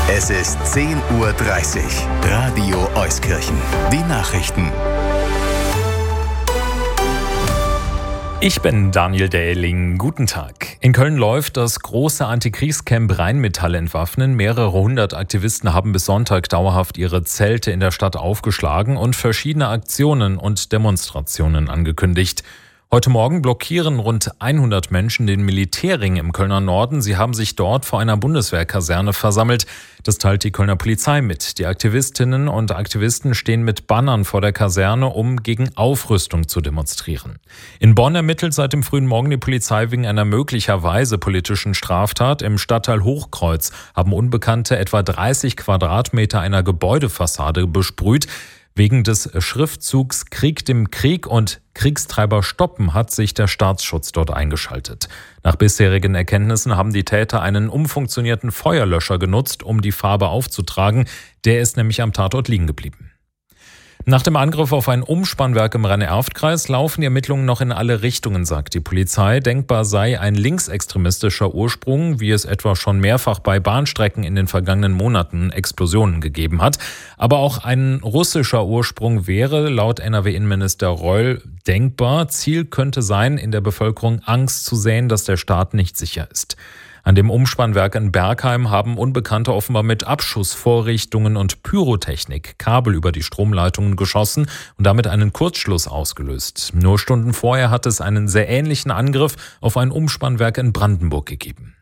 Es ist 10:30 Uhr. Radio Euskirchen. Die Nachrichten. Ich bin Daniel Dähling. Guten Tag. In Köln läuft das große Antikriegscamp Rheinmetall entwaffnen. Mehrere hundert Aktivisten haben bis Sonntag dauerhaft ihre Zelte in der Stadt aufgeschlagen und verschiedene Aktionen und Demonstrationen angekündigt. Heute Morgen blockieren rund 100 Menschen den Militärring im Kölner Norden. Sie haben sich dort vor einer Bundeswehrkaserne versammelt. Das teilt die Kölner Polizei mit. Die Aktivistinnen und Aktivisten stehen mit Bannern vor der Kaserne, um gegen Aufrüstung zu demonstrieren. In Bonn ermittelt seit dem frühen Morgen die Polizei wegen einer möglicherweise politischen Straftat. Im Stadtteil Hochkreuz haben Unbekannte etwa 30 Quadratmeter einer Gebäudefassade besprüht. Wegen des Schriftzugs Krieg dem Krieg und Kriegstreiber stoppen hat sich der Staatsschutz dort eingeschaltet. Nach bisherigen Erkenntnissen haben die Täter einen umfunktionierten Feuerlöscher genutzt, um die Farbe aufzutragen. Der ist nämlich am Tatort liegen geblieben. Nach dem Angriff auf ein Umspannwerk im Rhein-Erft-Kreis laufen die Ermittlungen noch in alle Richtungen, sagt die Polizei. Denkbar sei ein linksextremistischer Ursprung, wie es etwa schon mehrfach bei Bahnstrecken in den vergangenen Monaten Explosionen gegeben hat. Aber auch ein russischer Ursprung wäre laut NRW-Innenminister Reul denkbar. Ziel könnte sein, in der Bevölkerung Angst zu säen, dass der Staat nicht sicher ist. An dem Umspannwerk in Bergheim haben Unbekannte offenbar mit Abschussvorrichtungen und Pyrotechnik Kabel über die Stromleitungen geschossen und damit einen Kurzschluss ausgelöst. Nur Stunden vorher hat es einen sehr ähnlichen Angriff auf ein Umspannwerk in Brandenburg gegeben.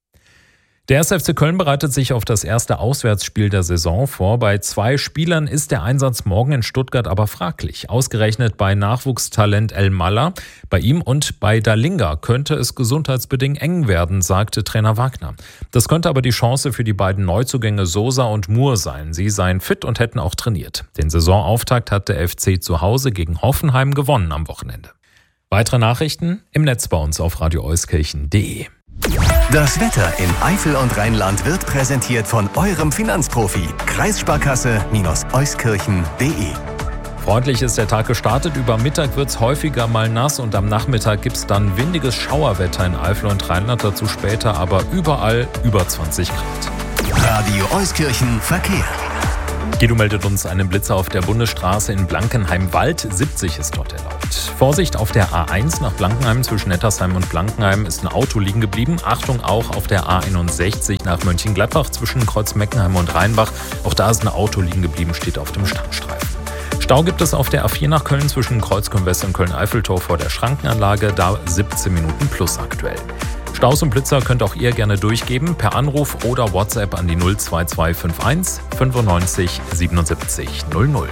Der 1. FC Köln bereitet sich auf das erste Auswärtsspiel der Saison vor. Bei 2 Spielern ist der Einsatz morgen in Stuttgart aber fraglich. Ausgerechnet bei Nachwuchstalent El Malla. Bei ihm und bei Dalinga könnte es gesundheitsbedingt eng werden, sagte Trainer Wagner. Das könnte aber die Chance für die beiden Neuzugänge Sosa und Moore sein. Sie seien fit und hätten auch trainiert. Den Saisonauftakt hat der FC zu Hause gegen Hoffenheim gewonnen am Wochenende. Weitere Nachrichten im Netz bei uns auf radioeuskirchen.de. Das Wetter in Eifel und Rheinland wird präsentiert von eurem Finanzprofi. Kreissparkasse-euskirchen.de. Freundlich ist der Tag gestartet. Über Mittag wird es häufiger mal nass und am Nachmittag gibt es dann windiges Schauerwetter in Eifel und Rheinland. Dazu später aber überall über 20 Grad. Radio Euskirchen Verkehr. Guido meldet uns einen Blitzer auf der Bundesstraße in Blankenheim-Wald. 70 ist dort erlaubt. Vorsicht auf der A1 nach Blankenheim. Zwischen Nettersheim und Blankenheim ist ein Auto liegen geblieben. Achtung auch auf der A61 nach Mönchengladbach zwischen Kreuzmeckenheim und Rheinbach. Auch da ist ein Auto liegen geblieben, steht auf dem Standstreifen. Stau gibt es auf der A4 nach Köln zwischen Kreuzköln-West und Köln-Eiffeltor vor der Schrankenanlage. Da 17 Minuten plus aktuell. Staus und Blitzer könnt auch ihr gerne durchgeben per Anruf oder WhatsApp an die 02251 95 77 00.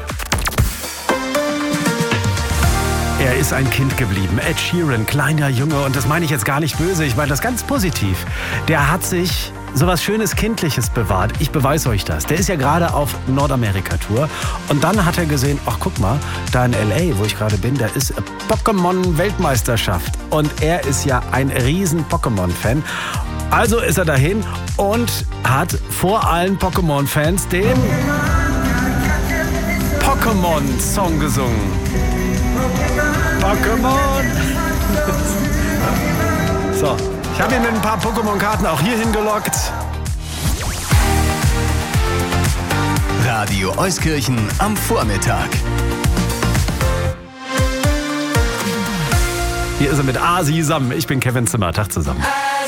Er ist ein Kind geblieben. Ed Sheeran, kleiner Junge. Und das meine ich jetzt gar nicht böse, ich meine das ganz positiv. Der hat sich sowas Schönes Kindliches bewahrt. Ich beweise euch das. Der ist ja gerade auf Nordamerika-Tour. Und dann hat er gesehen, ach guck mal, da in L.A., wo ich gerade bin, da ist Pokémon-Weltmeisterschaft. Und er ist ja ein riesen Pokémon-Fan. Also ist er dahin und hat vor allen Pokémon-Fans den Pokémon-Song gesungen. Pokémon! So, ich habe ihn mit ein paar Pokémon-Karten auch hier hingelockt. Radio Euskirchen am Vormittag. Hier ist er mit Asi Sam. Ich bin Kevin Zimmer. Tag zusammen.